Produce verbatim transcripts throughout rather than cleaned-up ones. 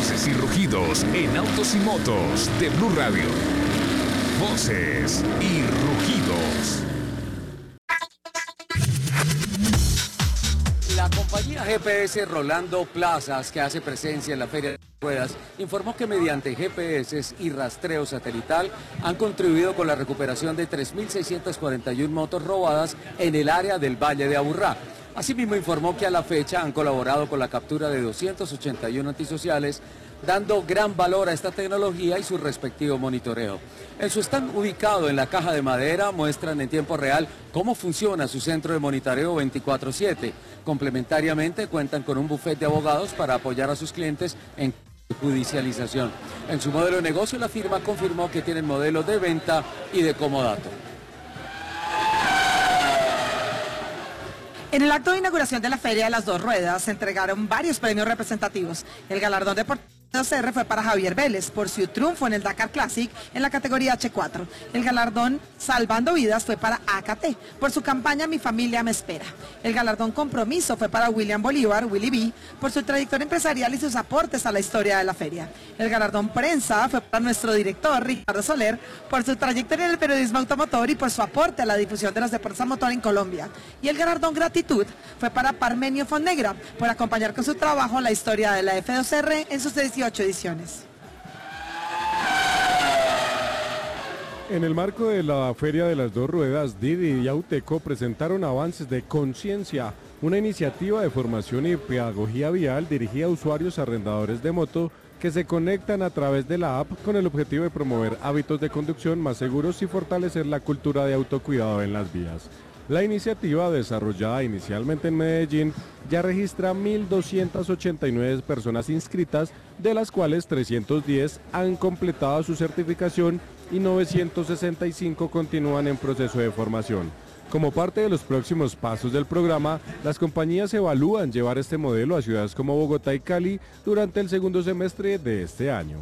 Voces y rugidos en autos y motos de Blue Radio. Voces y rugidos. La compañía G P S Rolando Plazas, que hace presencia en la Feria de Ruedas, informó que mediante G P S y rastreo satelital han contribuido con la recuperación de tres mil seiscientas cuarenta y una motos robadas en el área del Valle de Aburrá. Asimismo informó que a la fecha han colaborado con la captura de doscientos ochenta y uno antisociales, dando gran valor a esta tecnología y su respectivo monitoreo. En su stand ubicado en la Caja de Madera muestran en tiempo real cómo funciona su centro de monitoreo veinticuatro siete. Complementariamente cuentan con un bufete de abogados para apoyar a sus clientes en judicialización. En su modelo de negocio la firma confirmó que tienen modelos de venta y de comodato. En el acto de inauguración de la Feria de las Dos Ruedas se entregaron varios premios representativos. El galardón deportivo C R fue para Javier Vélez por su triunfo en el Dakar Classic en la categoría H cuatro. El galardón Salvando Vidas fue para A K T por su campaña Mi Familia Me Espera. El galardón Compromiso fue para William Bolívar, Willy B, por su trayectoria empresarial y sus aportes a la historia de la feria. El galardón Prensa fue para nuestro director Ricardo Soler por su trayectoria en el periodismo automotor y por su aporte a la difusión de los deportes a motor en Colombia. Y el galardón Gratitud fue para Parmenio Fonnegra por acompañar con su trabajo la historia de la F dos R en sus dieciocho ediciones. En el marco de la Feria de las Dos Ruedas, Didi y Auteco presentaron avances de Conciencia, una iniciativa de formación y pedagogía vial dirigida a usuarios arrendadores de moto que se conectan a través de la app con el objetivo de promover hábitos de conducción más seguros y fortalecer la cultura de autocuidado en las vías. La iniciativa, desarrollada inicialmente en Medellín, ya registra mil doscientas ochenta y nueve personas inscritas, de las cuales trescientos diez han completado su certificación y novecientos sesenta y cinco continúan en proceso de formación. Como parte de los próximos pasos del programa, las compañías evalúan llevar este modelo a ciudades como Bogotá y Cali durante el segundo semestre de este año.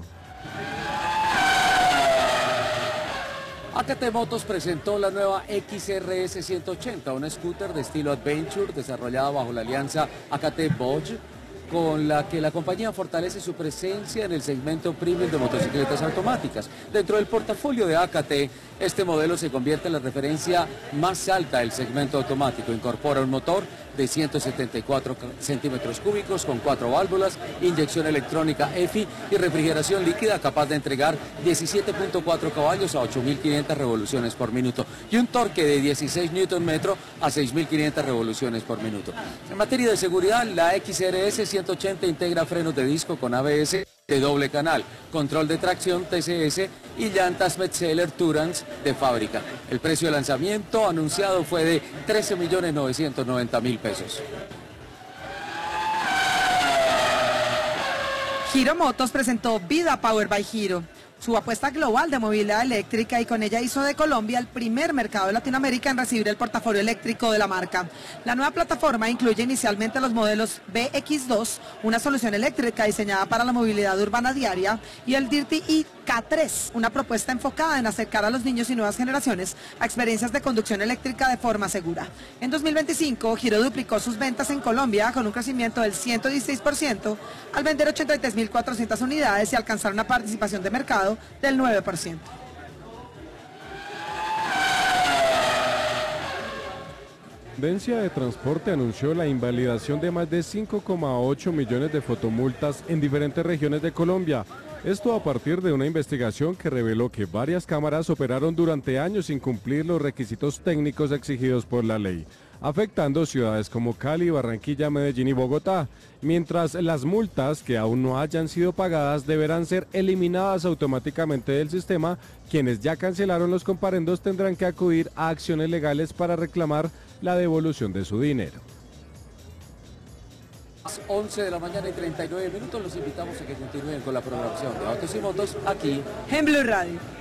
A K T Motos presentó la nueva X R S ciento ochenta, una scooter de estilo Adventure desarrollada bajo la alianza A K T Bosch, con la que la compañía fortalece su presencia en el segmento premium de motocicletas automáticas. Dentro del portafolio de A K T, este modelo se convierte en la referencia más alta del segmento automático. Incorpora un motor de ciento setenta y cuatro centímetros cúbicos con cuatro válvulas, inyección electrónica E F I y refrigeración líquida capaz de entregar diecisiete punto cuatro caballos a ocho mil quinientas revoluciones por minuto y un torque de dieciséis newton metro a seis mil quinientas revoluciones por minuto. En materia de seguridad, la X R S ciento ochenta integra frenos de disco con A B S de doble canal, control de tracción T C S y llantas Metzeler Tourance de fábrica. El precio de lanzamiento anunciado fue de trece millones novecientos noventa mil pesos. Giro Motos presentó Vida Power by Giro, su apuesta global de movilidad eléctrica, y con ella hizo de Colombia el primer mercado de Latinoamérica en recibir el portafolio eléctrico de la marca. La nueva plataforma incluye inicialmente los modelos B X dos, una solución eléctrica diseñada para la movilidad urbana diaria, y el Dirty E K tres, una propuesta enfocada en acercar a los niños y nuevas generaciones a experiencias de conducción eléctrica de forma segura. En dos mil veinticinco, Giro duplicó sus ventas en Colombia con un crecimiento del ciento dieciséis por ciento al vender ochenta y tres mil cuatrocientas unidades y alcanzar una participación de mercado del nueve por ciento. Dencia de Transporte anunció la invalidación de más de cinco coma ocho millones de fotomultas en diferentes regiones de Colombia. Esto a partir de una investigación que reveló que varias cámaras operaron durante años sin cumplir los requisitos técnicos exigidos por la ley, afectando ciudades como Cali, Barranquilla, Medellín y Bogotá, mientras las multas que aún no hayan sido pagadas deberán ser eliminadas automáticamente del sistema. Quienes ya cancelaron los comparendos tendrán que acudir a acciones legales para reclamar la devolución de su dinero. Las once de la mañana y treinta y nueve minutos, los invitamos a que continúen con la programación de Autos y Motos aquí en Blue Radio.